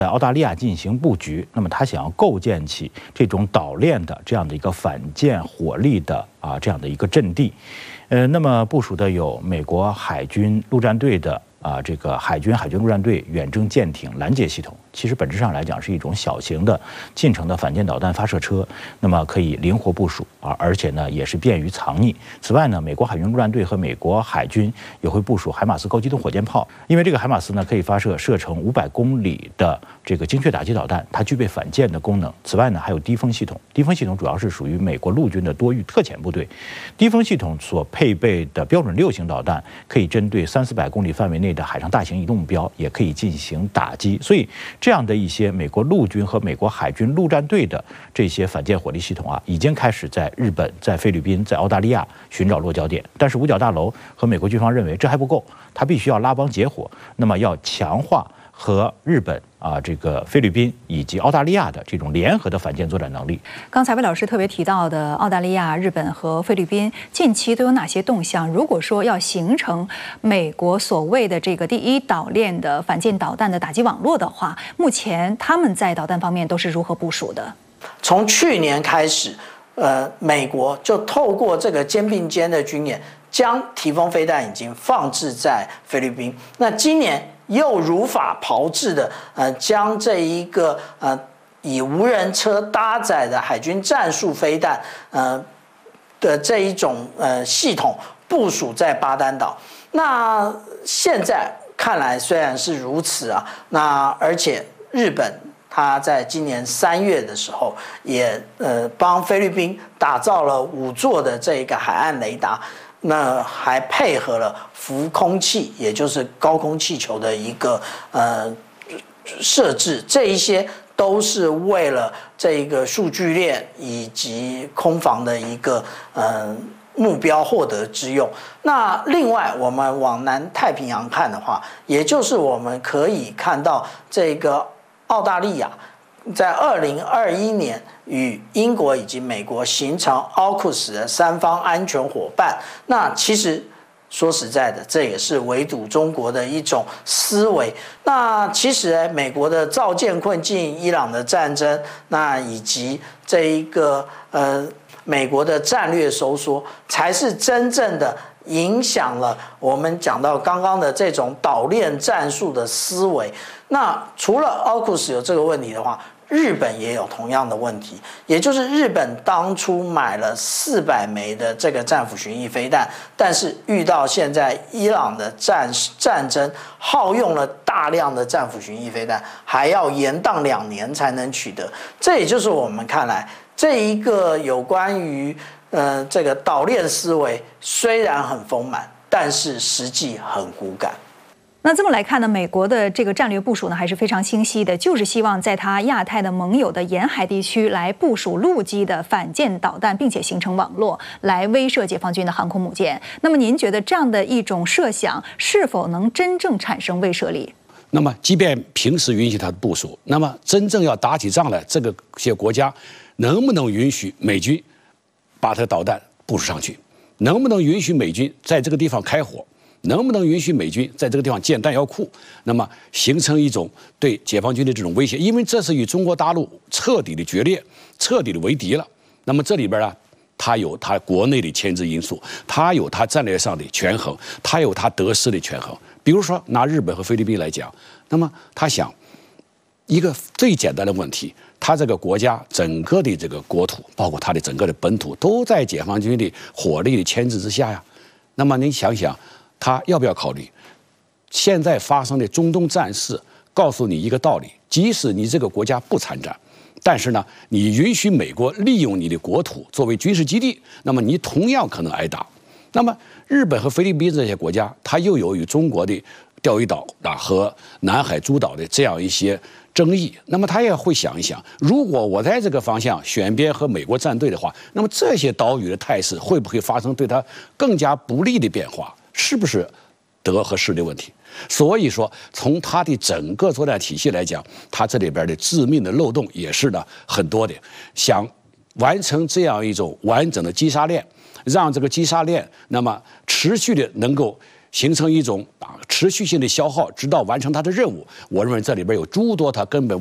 在澳大利亚进行布局，那么他想要构建起这种岛链的这样的一个反舰火力的这样的一个阵地，那么部署的有美国海军陆战队的这个海军陆战队远征舰艇拦截系统，其实本质上来讲是一种小型的近程的反舰导弹发射车，那么可以灵活部署而且呢也是便于藏匿。此外呢，美国海军陆战队和美国海军也会部署海马斯高机动火箭炮，因为这个海马斯呢可以发射射程500公里的这个精确打击导弹，它具备反舰的功能。此外呢，还有低风系统，低风系统主要是属于美国陆军的多域特遣部队。低风系统所配备的标准6型导弹，可以针对300-400公里范围内的海上大型移动目标，也可以进行打击。所以这样的一些美国陆军和美国海军陆战队的这些反舰火力系统已经开始在日本、在菲律宾、在澳大利亚寻找落脚点。但是五角大楼和美国军方认为这还不够，它必须要拉帮结伙，那么要强化和日本这个菲律宾以及澳大利亚的这种联合的反舰作战能力。 刚才魏老师特别提到的澳大利亚、日本和菲律宾近期都有哪些动向？如果说要形成美国所谓的这个第一岛链的反舰导弹的打击网络的话，目前他们在导弹方面都是如何部署的？ 从去年开始，美国就透过这个肩并肩的军演，将提风飞弹已经放置在菲律宾。那今年又如法炮制的，将这一个以无人车搭载的海军战术飞弹，的这一种系统部署在巴丹岛。那现在看来虽然是如此那而且日本他在今年3月的时候也帮菲律宾打造了5座的这个海岸雷达。那还配合了浮空气，也就是高空气球的一个设置，这一些都是为了这一个数据链以及空防的一个目标获得之用。那另外，我们往南太平洋看的话，也就是我们可以看到这个澳大利亚在2021年与英国以及美国形成 AUKUS 的3方安全伙伴。那其实说实在的，这也是围堵中国的一种思维。那其实美国的造舰困境、伊朗的战争，那以及这一个美国的战略收缩，才是真正的影响了我们讲到刚刚的这种岛链战术的思维。那除了 AUKUS 有这个问题的话，日本也有同样的问题，也就是日本当初买了400枚的这个战斧巡弋飞弹，但是遇到现在伊朗的战争，耗用了大量的战斧巡弋飞弹，还要延宕2年才能取得。这也就是我们看来这一个有关于这个岛链思维虽然很丰满，但是实际很骨感。 那这么来看呢，美国的这个战略部署呢还是非常清晰的，就是希望在它亚太的盟友的沿海地区来部署陆基的反舰导弹，并且形成网络来威慑解放军的航空母舰。那么您觉得这样的一种设想是否能真正产生威慑力？ 那么即便平时允许它的部署，那么真正要打起仗来，这个些国家能不能允许美军把它的导弹部署上去？能不能允许美军在这个地方开火？能不能允许美军在这个地方建弹药库？那么形成一种对解放军的这种威胁，因为这是与中国大陆彻底的决裂、彻底的为敌了。那么这里边它有它国内的牵制因素，它有它战略上的权衡，它有它得失的权衡。比如说拿日本和菲律宾来讲，那么他想一个最简单的问题，他这个国家整个的这个国土，包括它的整个的本土，都在解放军的火力的牵制之下呀。那么你想想，他要不要考虑现在发生的中东战事告诉你一个道理，即使你这个国家不参战，但是呢，你允许美国利用你的国土作为军事基地，那么你同样可能挨打。那么日本和菲律宾这些国家，它又有与中国的钓鱼岛和南海诸岛的这样一些争议，那么他也会想一想，如果我在这个方向选边和美国站队的话，那么这些岛屿的态势会不会发生对他更加不利的变化？是不是得和失的问题？所以说，从它的整个作战体系来讲，它这里边的致命的漏洞也是很多的。想完成这样一种完整的击杀链，让这个击杀链那么持续的能够形成一种持续性的消耗，直到完成它的任务。我认为这里边有诸多它根本